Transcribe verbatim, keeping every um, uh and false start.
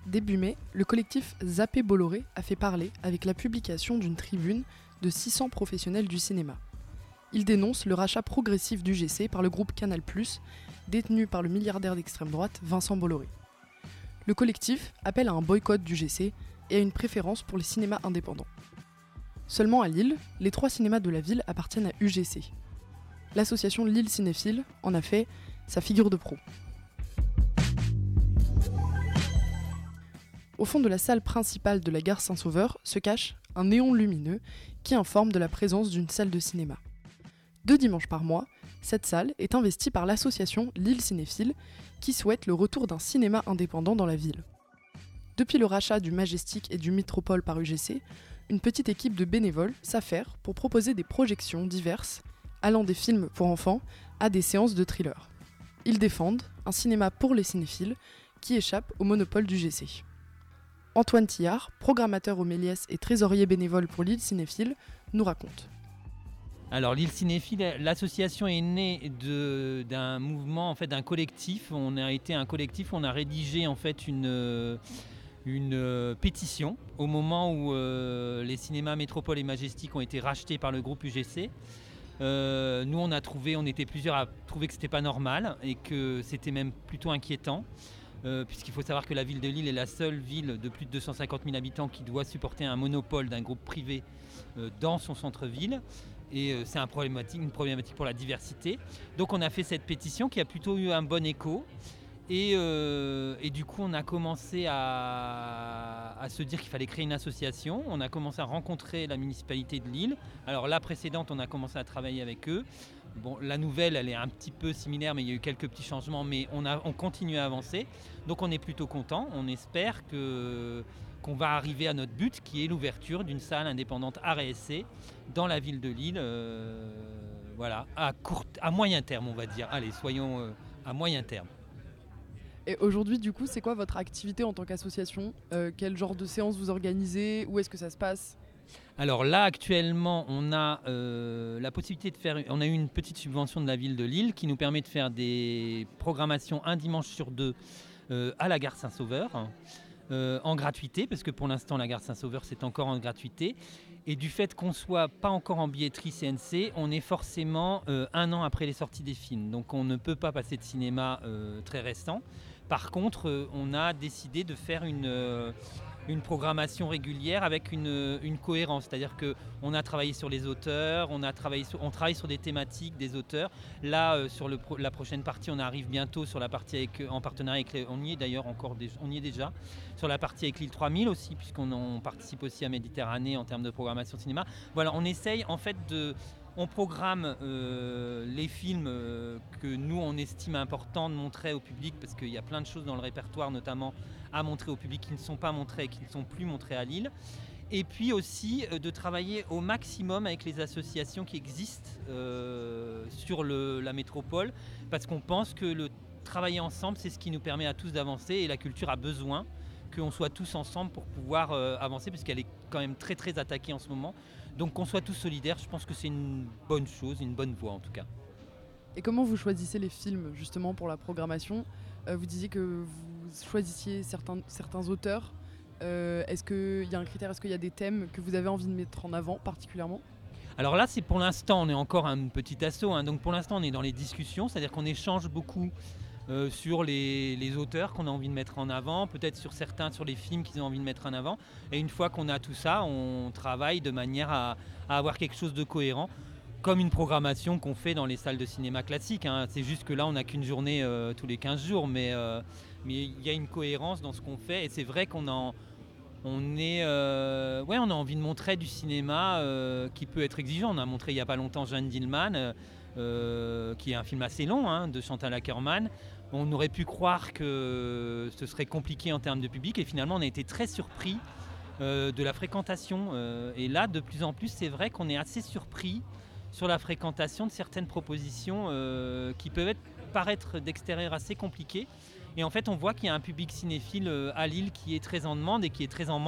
Début mai, le collectif Zappé Bolloré a fait parler avec la publication d'une tribune de six cents professionnels du cinéma. Il dénonce le rachat progressif d'U G C par le groupe Canal plus, détenu par le milliardaire d'extrême droite Vincent Bolloré. Le collectif appelle à un boycott d'U G C et à une préférence pour les cinémas indépendants. Seulement à Lille, les trois cinémas de la ville appartiennent à U G C. L'association Lille Cinéphile en a fait sa figure de proue. Au fond de la salle principale de la gare Saint-Sauveur se cache un néon lumineux qui informe de la présence d'une salle de cinéma. Deux dimanches par mois, cette salle est investie par l'association Lille Cinéphile qui souhaite le retour d'un cinéma indépendant dans la ville. Depuis le rachat du Majestic et du Métropole par U G C, une petite équipe de bénévoles s'affaire pour proposer des projections diverses, allant des films pour enfants à des séances de thriller. Ils défendent un cinéma pour les cinéphiles qui échappe au monopole d'U G C. Antoine Tillard, programmateur au Méliès et trésorier bénévole pour Lille Cinéphile, nous raconte. Alors Lille Cinéphile, l'association est née de, d'un mouvement, en fait, d'un collectif. On a été un collectif, on a rédigé en fait une, une pétition au moment où euh, les cinémas Métropole et Majestic ont été rachetés par le groupe U G C. Euh, nous on a trouvé, on était plusieurs à trouver que c'était pas normal et que c'était même plutôt inquiétant. Euh, puisqu'il faut savoir que la ville de Lille est la seule ville de plus de deux cent cinquante mille habitants qui doit supporter un monopole d'un groupe privé euh, dans son centre-ville. Et euh, c'est un problématique, une problématique pour la diversité. Donc on a fait cette pétition qui a plutôt eu un bon écho. Et, euh, et du coup on a commencé à, à se dire qu'il fallait créer une association. On a commencé à rencontrer la municipalité de Lille. Alors la précédente, on a commencé à travailler avec eux. Bon, la nouvelle, elle est un petit peu similaire, mais il y a eu quelques petits changements, mais on, a, on continue à avancer. Donc on est plutôt content. On espère que, qu'on va arriver à notre but, qui est l'ouverture d'une salle indépendante A R S C dans la ville de Lille. Euh, voilà, à, court, à moyen terme, on va dire. Allez, soyons euh, à moyen terme. Et aujourd'hui, du coup, c'est quoi votre activité en tant qu'association ? euh, Quel genre de séances vous organisez ? Où est-ce que ça se passe ? Alors là, actuellement, on a euh, la possibilité de faire... On a eu une petite subvention de la ville de Lille qui nous permet de faire des programmations un dimanche sur deux euh, à la gare Saint-Sauveur, euh, en gratuité, parce que pour l'instant, la gare Saint-Sauveur, c'est encore en gratuité. Et du fait qu'on ne soit pas encore en billetterie C N C, on est forcément euh, un an après les sorties des films. Donc on ne peut pas passer de cinéma euh, très récent. Par contre, euh, on a décidé de faire une... Euh, une programmation régulière avec une, une cohérence, c'est-à-dire qu'on a travaillé sur les auteurs, on, a travaillé sur, on travaille sur des thématiques des auteurs. Là, euh, sur le, la prochaine partie, on arrive bientôt sur la partie avec, en partenariat avec, les, on y est d'ailleurs encore, on y est déjà, sur la partie avec Lille trois mille aussi, puisqu'on on participe aussi à Méditerranée en termes de programmation cinéma. Voilà, on essaye en fait de... On programme euh, les films euh, que nous on estime important de montrer au public parce qu'il y a plein de choses dans le répertoire notamment à montrer au public qui ne sont pas montrées et qui ne sont plus montrées à Lille. Et puis aussi euh, de travailler au maximum avec les associations qui existent euh, sur le, la métropole parce qu'on pense que le travailler ensemble c'est ce qui nous permet à tous d'avancer et la culture a besoin qu'on soit tous ensemble pour pouvoir euh, avancer puisqu'elle est quand même très très attaquée en ce moment. Donc qu'on soit tous solidaires, je pense que c'est une bonne chose, une bonne voie en tout cas. Et comment vous choisissez les films justement pour la programmation ? euh, Vous disiez que vous choisissiez certains, certains auteurs. Euh, est-ce qu'il y a un critère, est-ce qu'il y a des thèmes que vous avez envie de mettre en avant particulièrement ? Alors là, c'est pour l'instant, on est encore un petit assaut, hein, donc pour l'instant on est dans les discussions, c'est-à-dire qu'on échange beaucoup Euh, sur les, les auteurs qu'on a envie de mettre en avant, peut-être sur certains, sur les films qu'ils ont envie de mettre en avant. Et une fois qu'on a tout ça, on travaille de manière à, à avoir quelque chose de cohérent, comme une programmation qu'on fait dans les salles de cinéma classiques. Hein. C'est juste que là, on n'a qu'une journée euh, tous les quinze jours, mais euh, mais il y a une cohérence dans ce qu'on fait. Et c'est vrai qu'on a, on est, euh, ouais, on a envie de montrer du cinéma euh, qui peut être exigeant. On a montré il n'y a pas longtemps Jeanne Dillman, euh, euh, qui est un film assez long, hein, de Chantal Akerman. On aurait pu croire que ce serait compliqué en termes de public et finalement on a été très surpris euh, de la fréquentation. Euh, et là, de plus en plus, c'est vrai qu'on est assez surpris sur la fréquentation de certaines propositions euh, qui peuvent être, paraître d'extérieur assez compliquées. Et en fait, on voit qu'il y a un public cinéphile euh, à Lille qui est très en demande et qui est très en manque.